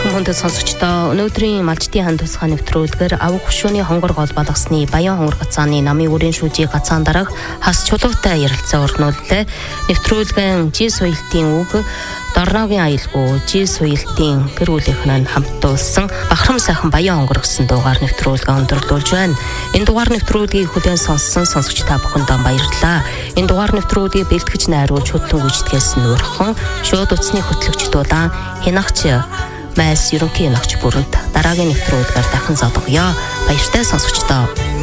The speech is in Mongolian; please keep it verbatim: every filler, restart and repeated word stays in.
сайхан хүндэт сонсогчдоо өнөөдрийн малчтын хан тусгай нэвтрүүлгээр авах хөшөөний хонгор гол балгасны Баян хонгор гацааны намын үрийн шүүжийг гацаан дараах хас чулуутай ярилцаа өрнүүллээ. Нэвтрүүлгэн жи соёлтын үг Дорногийн аялгүй жи соёлтын гэр бүлийнхэн хамтдуулсан бахархам сайхан Баян хонгор гэсэн дуугаар нэвтрүүлгээ өндөрлүүлж байна. Энэ дугаар нэвтрүүлгийг хүлээн сонссон сонсогч та бүхэндээ баярлалаа. Энэ дугаар нэвтрүүлгийг бэлтгэж найруулж хөтлөн гүйцэтгэсэн нөөрхөн шууд утасны хөтлөгч дулаан Хинагч Майс ерөнхий хянагч бүрэнт дараагийн нэвтрүүлгээр дахин зодгоё. Баяртай сонсогчдоо.